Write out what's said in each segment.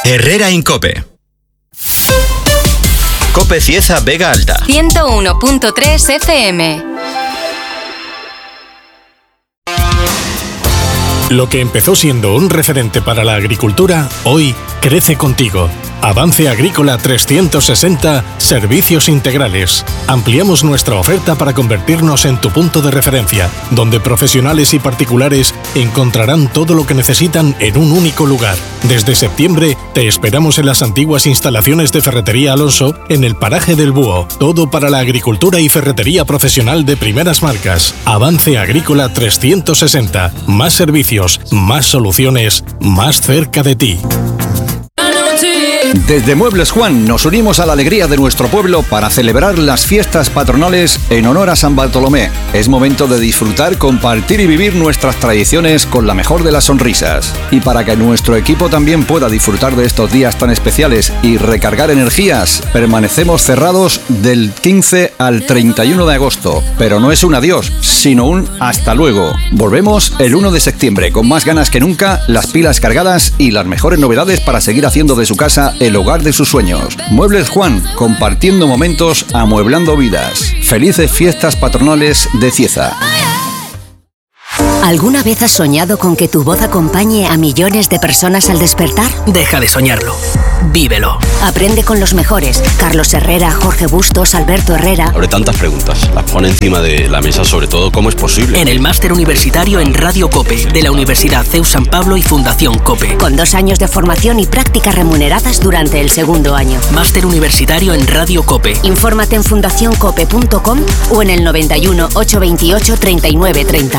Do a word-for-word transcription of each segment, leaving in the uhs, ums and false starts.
Herrera Incope. Cope Cieza Vega Alta. ciento uno punto tres F M. Lo que empezó siendo un referente para la agricultura, hoy crece contigo. Avance Agrícola trescientos sesenta, servicios integrales. Ampliamos nuestra oferta para convertirnos en tu punto de referencia, donde profesionales y particulares encontrarán todo lo que necesitan en un único lugar. Desde septiembre te esperamos en las antiguas instalaciones de Ferretería Alonso, en el paraje del Búho. Todo para la agricultura y ferretería profesional de primeras marcas. Avance Agrícola trescientos sesenta. Más servicios, más soluciones, más cerca de ti. Desde Muebles Juan nos unimos a la alegría de nuestro pueblo para celebrar las fiestas patronales en honor a San Bartolomé. Es momento de disfrutar, compartir y vivir nuestras tradiciones con la mejor de las sonrisas. Y para que nuestro equipo también pueda disfrutar de estos días tan especiales y recargar energías, permanecemos cerrados del quince al treinta y uno de agosto. Pero no es un adiós, sino un hasta luego. Volvemos el uno de septiembre con más ganas que nunca, las pilas cargadas y las mejores novedades para seguir haciendo de su casa el hogar de sus sueños. Muebles Juan, compartiendo momentos, amueblando vidas. Felices fiestas patronales de Cieza. ¿Alguna vez has soñado con que tu voz acompañe a millones de personas al despertar? Deja de soñarlo. Vívelo. Aprende con los mejores. Carlos Herrera, Jorge Bustos, Alberto Herrera. Abre tantas preguntas. Las pone encima de la mesa, sobre todo, ¿cómo es posible? En el máster universitario en Radio COPE, de la Universidad C E U San Pablo y Fundación COPE. Con dos años de formación y prácticas remuneradas durante el segundo año. Máster universitario en Radio COPE. Infórmate en fundación cope punto com o en el noventa y uno, ochocientos veintiocho, treinta y nueve treinta.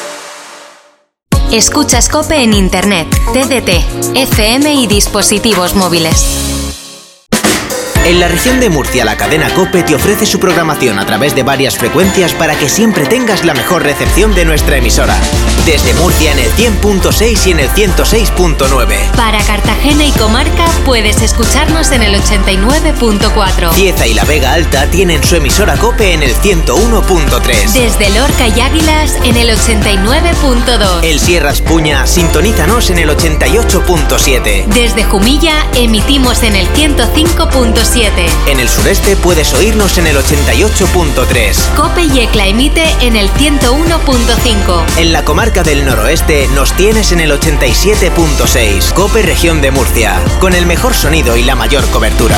Escuchas COPE en Internet, T D T, F M y dispositivos móviles. En la región de Murcia, la cadena COPE te ofrece su programación a través de varias frecuencias para que siempre tengas la mejor recepción de nuestra emisora. Desde Murcia en el cien punto seis y en el ciento seis punto nueve. Para Cartagena y comarca puedes escucharnos en el ochenta y nueve punto cuatro. Cieza y la Vega Alta tienen su emisora COPE en el ciento uno punto tres. Desde Lorca y Águilas en el ochenta y nueve punto dos. El Sierra Espuña, sintonízanos en el ochenta y ocho punto siete. Desde Jumilla emitimos en el ciento cinco punto siete. En el sureste puedes oírnos en el ochenta y ocho punto tres. COPE y ECLA emite en el ciento uno punto cinco. En la comarca del noroeste nos tienes en el ochenta y siete punto seis. COPE Región de Murcia, con el mejor sonido y la mayor cobertura.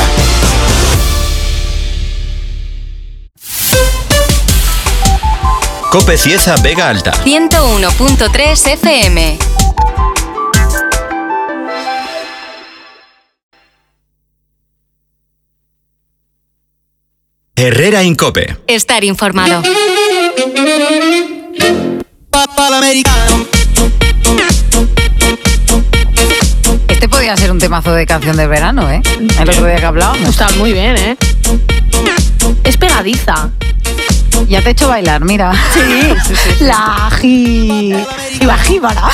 Cope Cieza Vega Alta. ciento uno punto tres F M. Herrera Incope. Estar informado. Este podría ser un temazo de canción de verano, ¿eh? El otro día que hablábamos. Está muy bien, ¿eh? Es pegadiza. Ya te he hecho bailar, mira. Sí, sí, sí, sí. La ji... La jíbara.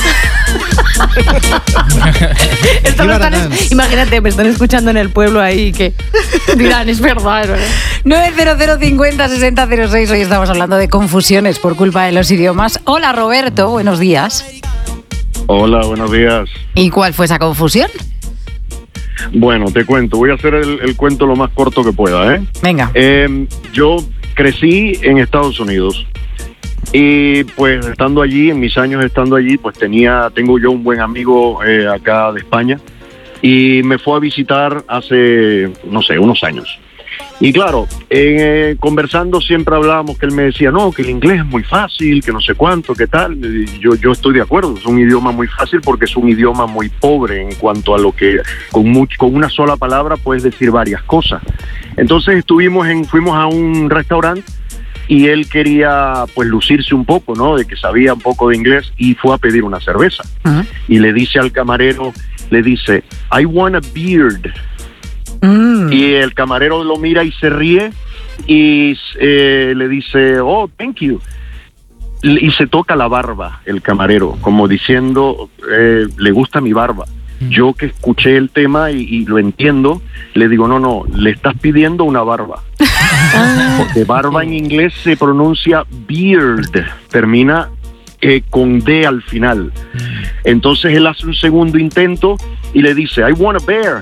Esto lo están es... Imagínate, me están escuchando en el pueblo ahí que dirán, es verdad, es verdad. nueve cero cero cincuenta sesenta cero seis. Hoy estamos hablando de confusiones por culpa de los idiomas. Hola, Roberto, buenos días. Hola, buenos días. ¿Y cuál fue esa confusión? Bueno, te cuento. Voy a hacer el, el cuento lo más corto que pueda, ¿eh? Venga. Eh, yo crecí en Estados Unidos. Y pues estando allí, en mis años estando allí, pues tenía, tengo yo un buen amigo eh, acá de España y me fue a visitar hace, no sé, unos años. Y claro, eh, conversando siempre hablábamos que él me decía, no, que el inglés es muy fácil, que no sé cuánto, que tal. Y yo, yo estoy de acuerdo, es un idioma muy fácil porque es un idioma muy pobre en cuanto a lo que con, mucho, con una sola palabra puedes decir varias cosas. Entonces estuvimos en, fuimos a un restaurante y él quería pues lucirse un poco, ¿no? De que sabía un poco de inglés y fue a pedir una cerveza. Uh-huh. Y le dice al camarero, le dice, I want a beard. Mm. Y el camarero lo mira y se ríe y eh, le dice, oh, thank you. Y se toca la barba el camarero, como diciendo, eh, le gusta mi barba. Mm. Yo que escuché el tema y, y lo entiendo, le digo, no, no, le estás pidiendo una barba. Porque barba en inglés se pronuncia beard, termina eh, con D al final. Entonces él hace un segundo intento y le dice, I want a bear.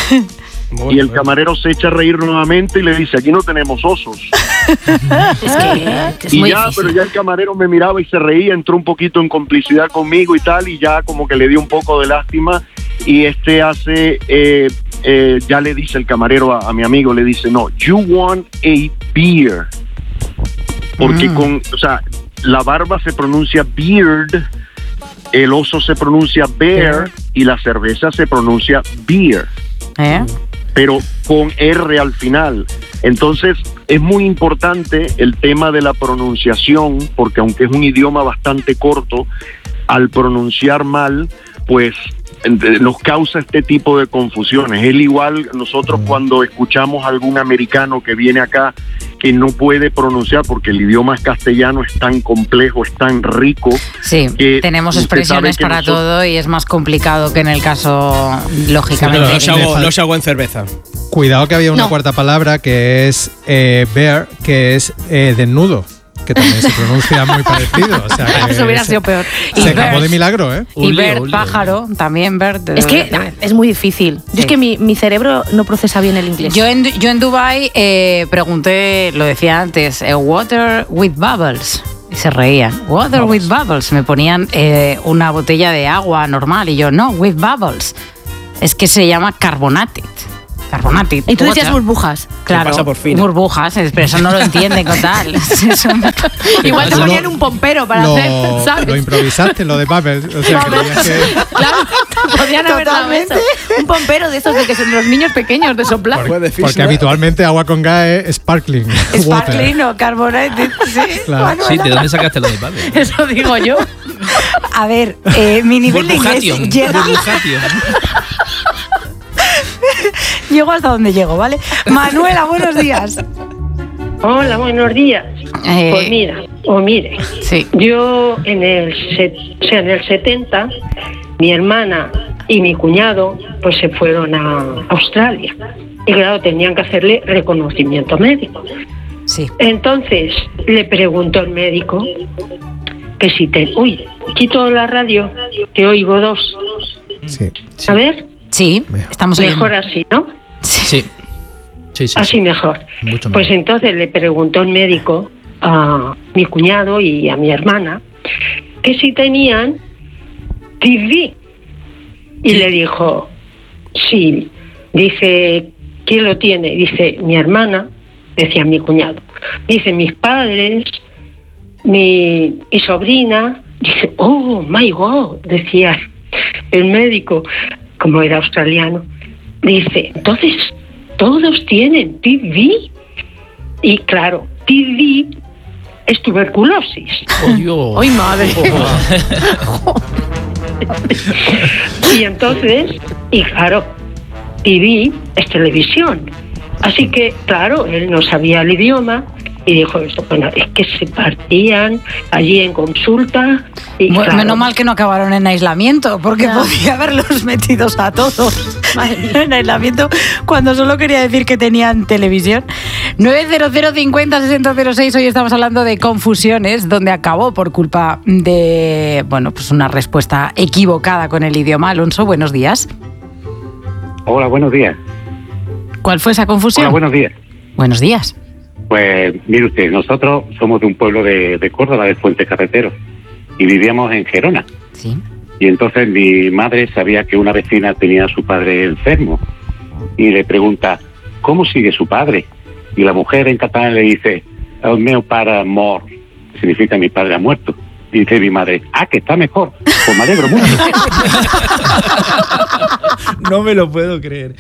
Muy y el bueno. camarero se echa a reír nuevamente y le dice, aquí no tenemos osos. Es que es y muy ya, difícil. pero ya el camarero me miraba y se reía, entró un poquito en complicidad conmigo y tal, y ya como que le dio un poco de lástima, y este hace, eh, eh, ya le dice el camarero a, a mi amigo, le dice, no, you want a beer. Porque mm. con, o sea, la barba se pronuncia beard, el oso se pronuncia bear, bear. y la cerveza se pronuncia beer. ¿Eh? Pero con R al final. Entonces es muy importante el tema de la pronunciación, porque aunque es un idioma bastante corto, al pronunciar mal, pues nos causa este tipo de confusiones. Es igual nosotros cuando escuchamos a algún americano que viene acá que no puede pronunciar, porque el idioma castellano es tan complejo, es tan rico. Sí, que tenemos expresiones para nosotros... todo y es más complicado que en el caso, lógicamente. Sí, no, no, se hago, no se hago en cerveza. Cuidado que había una No. cuarta palabra que es eh, bear, que es eh, desnudo, que también se pronuncia muy parecido. O sea, que Eso hubiera se, sido peor. Se Y escapó bird. de milagro, ¿eh? Y Bert, pájaro, también Bert. Es que nah, es muy difícil. Sí. Yo es que mi, mi cerebro no procesa bien el inglés. Yo en, yo en Dubai eh, pregunté, lo decía antes, eh, water with bubbles. Y se reían. Water Bubbles. with bubbles. Me ponían eh, una botella de agua normal y yo, no, with bubbles. Es que se llama carbonated. Carbonated. Y tú decías water. burbujas. Claro, pasa por fina. burbujas, pero eso no lo entienden con tal. Eso me- Igual te Lo- ponían un pompero para lo, hacer, ¿sabes? lo improvisaste, lo de Babel. O sea, que Bubbles. tenías que- Claro, podían haber dado Totalmente. eso. Un pompero de esos de que son los niños pequeños de soplar. Puede porque fisura. habitualmente agua con gas es sparkling. Sparkling o carbonated, sí. Claro. Sí, ¿de dónde sacaste lo de Babel? Eso digo yo. A ver, eh, mi nivel de Burbujation. inglés llega, Burbujation. llego hasta donde llego, ¿vale? Manuela, buenos días. Hola, buenos días. Eh, Pues mira, o mire, Sí. yo en el, set- o sea, en el setenta, mi hermana y mi cuñado pues se fueron a Australia. Y claro, tenían que hacerle reconocimiento médico. Sí. Entonces le preguntó el médico que si te... Uy, quito la radio, que oigo dos. Sí. A ver, Sí, estamos mejor oyendo. así, ¿no? Sí. Sí, sí. Así sí. mejor. Mucho Pues mejor. entonces le preguntó el médico a mi cuñado y a mi hermana que si tenían T V. Y le dijo, sí. Dice, ¿quién lo tiene? Dice, mi hermana, decía mi cuñado. Dice, mis padres, mi, mi sobrina. Dice, oh, my God, decía el médico, como era australiano. Dice, entonces, todos tienen T V. Y claro, T V es tuberculosis. Oh, Dios. ¡Ay, madre! Y entonces, y claro, T V es televisión. Así que, claro, él no sabía el idioma y dijo eso, bueno, es que se partían allí en consulta. Y Bueno, claro, menos mal que no acabaron en aislamiento, porque Ya. podía haberlos metidos a todos en aislamiento cuando solo quería decir que tenían televisión. nueve cero cero cincuenta sesenta cero seis. Hoy estamos hablando de confusiones, donde acabó por culpa de, bueno, pues una respuesta equivocada con el idioma. Alonso, buenos días. Hola, buenos días. ¿Cuál fue esa confusión? Hola, buenos días. Buenos días. Pues mire usted, nosotros somos de un pueblo de, de Córdoba, de Fuente Carretero, y vivíamos en Gerona. Sí. Y entonces mi madre sabía que una vecina tenía a su padre enfermo y le pregunta, ¿cómo sigue su padre? Y la mujer en catalán le dice, el meu pare mort, que significa mi padre ha muerto. Y dice mi madre, ah, que está mejor, pues me alegro mucho. No me lo puedo creer.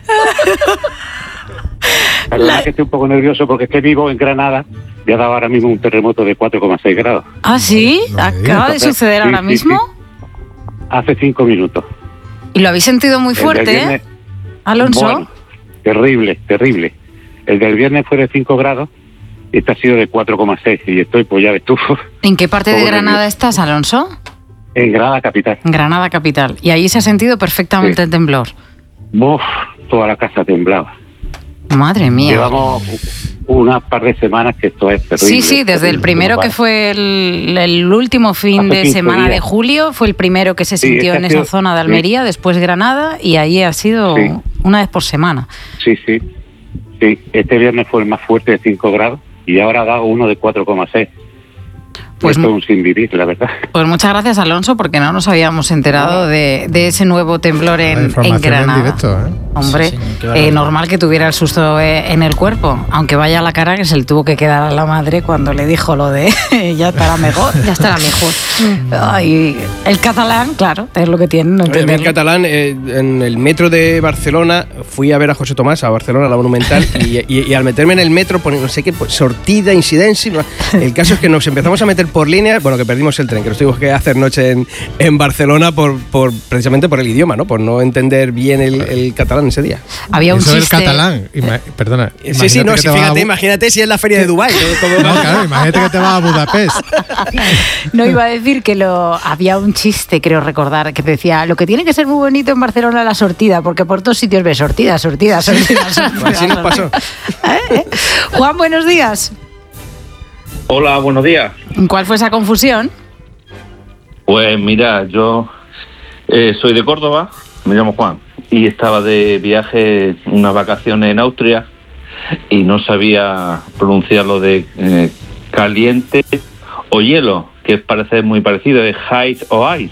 Perdona que estoy un poco nervioso porque es que vivo en Granada y ha dado ahora mismo un terremoto de cuatro coma seis grados. ¿Ah, sí? No, no ¿Acaba de Entonces, suceder sí, ahora sí, mismo? sí. Hace cinco minutos. ¿Y lo habéis sentido muy El del fuerte, viernes- eh? Alonso. Bueno, terrible, terrible. El del viernes fue de cinco grados y este ha sido de cuatro coma seis y estoy, pues ya ves tú, ¿En qué parte de Poco Granada nervioso. estás, Alonso? en Granada capital. Granada capital. Y ahí se ha sentido perfectamente Sí. el temblor. Uf, toda la casa temblaba. Madre mía. Llevamos unas par de semanas que esto es terrible. Sí, sí, desde el primero que fue el, el último fin de semana de julio, fue el primero que se sintió sí, en esa zona de Almería, sí. Después Granada, y ahí ha sido sí. una vez por semana. Sí, sí, sí. Este viernes fue el más fuerte de cinco grados y ahora ha dado uno de cuatro coma seis. Pues, Esto es un sin vivir, la verdad. Pues muchas gracias, Alonso, porque no nos habíamos enterado de, de ese nuevo temblor en, en Granada. En directo, ¿eh? Hombre, sí, sí, eh, normal que tuviera el susto eh, en el cuerpo, aunque vaya a la cara que se le tuvo que quedar a la madre cuando le dijo lo de ya estará mejor, ya estará mejor. Ay, el catalán, claro, es lo que tiene. No el catalán, eh, en el metro de Barcelona, fui a ver a José Tomás a Barcelona, a la Monumental, y, y, y al meterme en el metro, por no sé qué, pues, sortida, incidencia, el caso es que nos empezamos a meter por líneas, bueno, que perdimos el tren, que nos tuvimos que hacer noche en, en Barcelona por, por precisamente por el idioma, ¿no? Por no entender bien el, el catalán ese día. Había un Eso chiste. del catalán, Ima- perdona. Sí, sí, no, sí, fíjate, a... imagínate si es la feria de Dubái. Todo, todo... No, claro, imagínate que te vas a Budapest. No, iba a decir que lo había un chiste, creo recordar, que decía, lo que tiene que ser muy bonito en Barcelona es la sortida, porque por todos sitios ves sortida, sortida, sortida. sortida Así nos pasó. ¿Eh? Juan, buenos días. Hola, buenos días. ¿Cuál fue esa confusión? Pues mira, yo eh, soy de Córdoba, me llamo Juan, y estaba de viaje, unas vacaciones en Austria, y no sabía pronunciar lo de eh, caliente o hielo, que parece muy parecido, es hot o ice.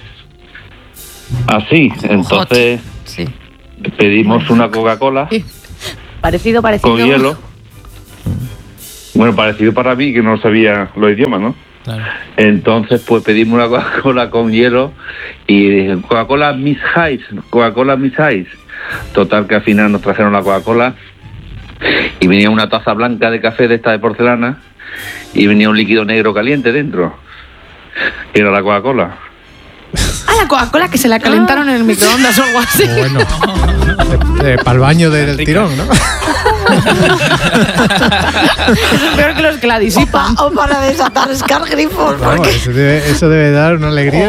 Así, entonces sí. pedimos una Coca-Cola. Sí. Parecido, parecido. Con hielo. Bueno, parecido para mí, que no sabía los idiomas, ¿no? Claro. Entonces, pues pedimos una Coca-Cola con hielo y Coca-Cola Miss Ice, Coca-Cola Miss Ice. Total, que al final nos trajeron la Coca-Cola y venía una taza blanca de café de esta de porcelana y venía un líquido negro caliente dentro. Y era la Coca-Cola. Ah, la Coca-Cola que se la calentaron en el microondas o algo así. Bueno, para el baño del tirón, ¿no? Eso es peor que los que la disipan. O para desatar escargrifos. Vamos, eso, debe, eso debe dar una alegría.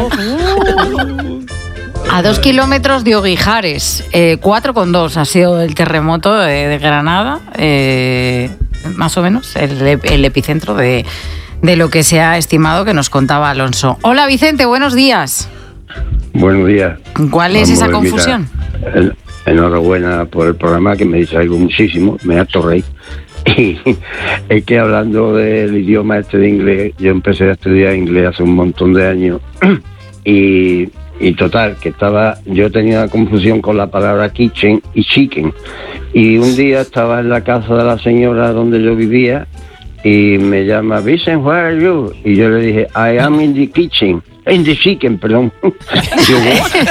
A dos kilómetros de Oguijares, eh, cuatro coma dos ha sido el terremoto de, de Granada, eh, más o menos, el, el epicentro de, de lo que se ha estimado, que nos contaba Alonso. Hola Vicente, buenos días. Buenos días. ¿Cuál es esa confusión? Mira, el, enhorabuena por el programa, que me distraigo muchísimo, me harto reír. Y es que hablando del idioma este de inglés, yo empecé a estudiar inglés hace un montón de años y, y total, que estaba, yo tenía una confusión con la palabra kitchen y chicken. Y un día estaba en la casa de la señora donde yo vivía y me llama, Vincent, where are you? Y yo le dije, I am in the kitchen, in the chicken, perdón. Y yo,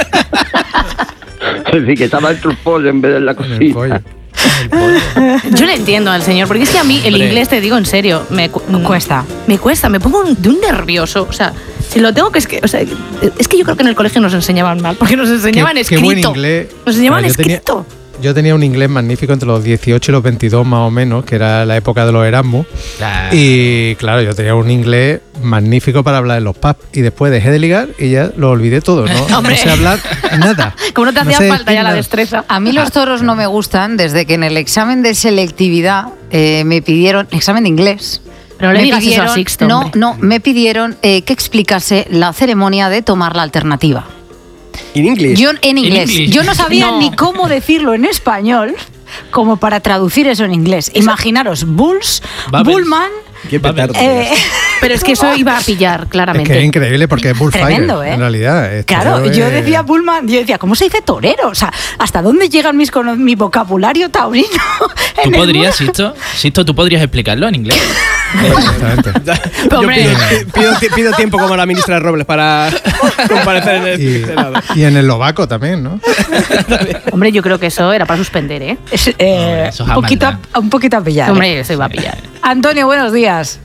es decir, que estaba dentro el pollo en vez de la cocina. Yo le entiendo al señor, porque es que a mí el Hombre. inglés, te digo en serio, me cu- cuesta. Me cuesta, me pongo de un nervioso. O sea, si lo tengo que... Es que, o sea, es que yo creo que en el colegio nos enseñaban mal, porque nos enseñaban qué, escrito. Qué buen inglés. Nos enseñaban Claro, yo escrito. Tenía... Yo tenía un inglés magnífico entre los dieciocho y los veintidós más o menos, que era la época de los Erasmus. Claro. Y claro, yo tenía un inglés magnífico para hablar en los pubs. Y después dejé de ligar y ya lo olvidé todo, ¿no? No sé hablar nada. Como no te hacía no falta ya nada. La destreza. A mí los toros no me gustan desde que en el examen de selectividad eh, me pidieron, examen de inglés. Pero no le me digas pidieron, eso a Sixto, No, hombre. no, me pidieron eh, que explicase la ceremonia de tomar la alternativa. ¿En inglés? Yo en inglés. ¿En Yo no sabía No. ni cómo decirlo en español como para traducir eso en inglés. Imaginaros, Bulls, Babels. Bullman. Qué petardo. Eh, Pero es que eso iba a pillar, Es claramente. que es increíble porque es bullfighter, Tremendo, ¿eh? en realidad. Esto Claro, es- yo decía Bullman, yo decía, ¿cómo se dice torero? O sea, ¿hasta dónde llega mis cono- mi vocabulario taurino? ¿Tú en el podrías, Sisto? Sisto, ¿tú podrías explicarlo en inglés? Exactamente. Yo Hombre. pido, pido, pido tiempo como la ministra Robles para comparecer en el Y, Senado. y en el eslovaco también, ¿no? Hombre, yo creo que eso era para suspender, ¿eh? Es, eh, eso es un, poquito, maldad. a- un poquito a pillar. Hombre, eso iba a pillar. Antonio, buenos días.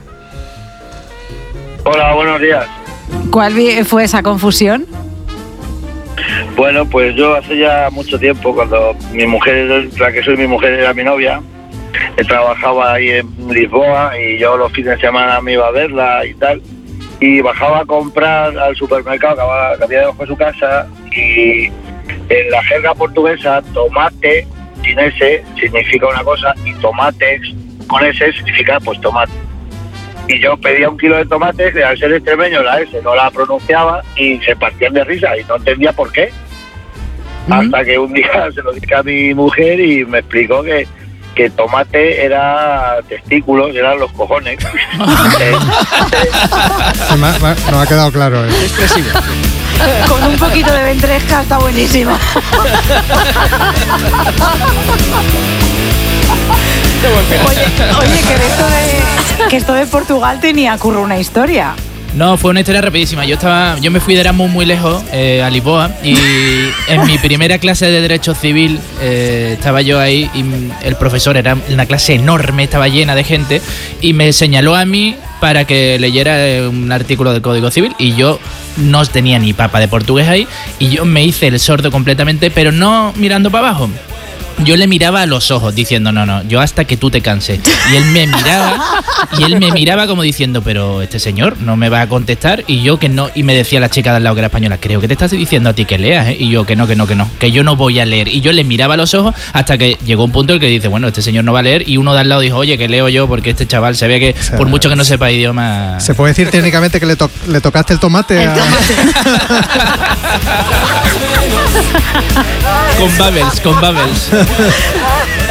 Hola, buenos días. ¿Cuál vi- fue esa confusión? Bueno, pues yo hace ya mucho tiempo, cuando mi mujer, la que soy mi mujer, era mi novia, eh, trabajaba ahí en Lisboa y yo los fines de semana me iba a verla y tal, y bajaba a comprar al supermercado que había- que había debajo de su casa, y en la jerga portuguesa, tomate, sin ese, significa una cosa, y tomates con ese significa pues tomate. Y yo pedía un kilo de tomates, que al ser extremeño la S no la pronunciaba y se partían de risa y no entendía por qué. Uh-huh. Hasta que un día se lo dije a mi mujer y me explicó que, que tomate era testículos, eran los cojones. Se me ha, me ha, no ha quedado claro. Eh. Expresivo. Con un poquito de ventresca está buenísimo. Oye, oye, que esto de, que esto de Portugal tenía curro una historia. No, fue una historia rapidísima. Yo estaba, yo me fui de Erasmus muy lejos, eh, a Lisboa, y en mi primera clase de Derecho Civil eh, estaba yo ahí y el profesor, era una clase enorme, estaba llena de gente, y me señaló a mí para que leyera un artículo del Código Civil y yo no tenía ni papa de portugués ahí y yo me hice el sordo completamente, pero no mirando para abajo. Yo le miraba a los ojos diciendo, no, no, yo hasta que tú te canses. Y él me miraba, y él me miraba como diciendo, pero este señor no me va a contestar. Y yo que no, y me decía la chica de al lado que era española, creo que te estás diciendo a ti que leas, ¿eh? Y yo que no, que no, que no, que yo no voy a leer. Y yo le miraba a los ojos hasta que llegó un punto en el que dice, bueno, este señor no va a leer. Y uno de al lado dijo, oye, que leo yo, porque este chaval se ve que, o sea, por mucho que no sepa idioma... ¿Se puede decir técnicamente que le, to le tocaste el tomate? El a... tomate. Con Bubbles, con Bubbles.